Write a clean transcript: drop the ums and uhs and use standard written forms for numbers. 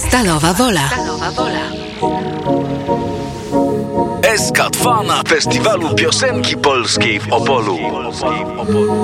Stalowa Wola. SK2 na Festiwalu Piosenki Polskiej w Opolu.